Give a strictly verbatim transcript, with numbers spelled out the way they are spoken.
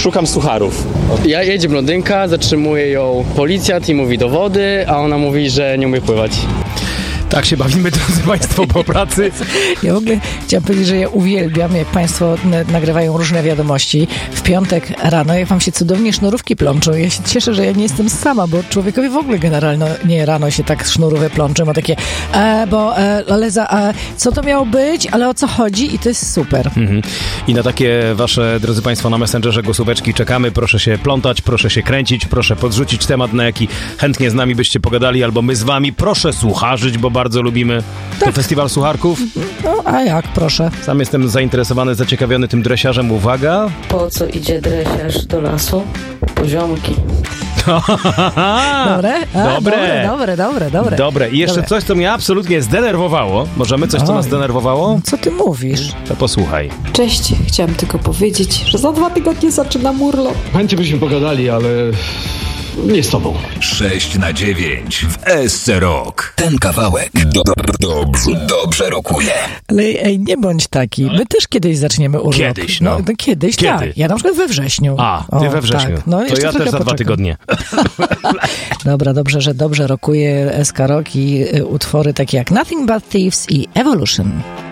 Szukam sucharów. Ja jedzie blondynka, zatrzymuje ją policjant i mówi do wody, a ona mówi, że nie umie pływać. Tak się bawimy, drodzy Państwo, po pracy. Ja w ogóle chciałam powiedzieć, że ja uwielbiam, jak Państwo n- nagrywają różne wiadomości w piątek rano, jak Wam się cudownie sznurówki plączą. Ja się cieszę, że ja nie jestem sama, bo człowiekowi w ogóle generalnie nie rano się tak sznurówki plączą, ma takie, e, bo, e, ale za, e, co to miało być, ale o co chodzi i to jest super. Mhm. I na takie Wasze, drodzy Państwo, na Messengerze głosóweczki czekamy. Proszę się plątać, proszę się kręcić, proszę podrzucić temat, na jaki chętnie z nami byście pogadali, albo my z Wami. Proszę słucharzyć, bo bardzo lubimy tak. To festiwal sucharków. No, a jak, proszę. Sam jestem zainteresowany, zaciekawiony tym dresiarzem. Uwaga. Po co idzie dresiarz do lasu? Poziomki. Dobre? A, dobre. Dobre, dobre, dobre, dobre. Dobre. I jeszcze dobre. coś, co mnie absolutnie zdenerwowało. Możemy coś, co Oj. nas zdenerwowało? Co ty mówisz? To posłuchaj. Cześć, chciałam tylko powiedzieć, że za dwa tygodnie zaczynam urlop. Chętnie byśmy pogadali, ale nie z tobą. sześć na dziewięć w S C Rock. Ten kawałek do, do, dobrze, dobrze rokuje. Ale ej, nie bądź taki. My też kiedyś zaczniemy urlop. Kiedyś, no. no. no kiedyś, Kiedy? tak. Ja na przykład we wrześniu. A, ty o, we wrześniu. Tak. No, to jeszcze ja też za poczekam. dwa tygodnie. Dobra, dobrze, że dobrze rokuje S K Rock i y, utwory takie jak Nothing But Thieves i Evolution.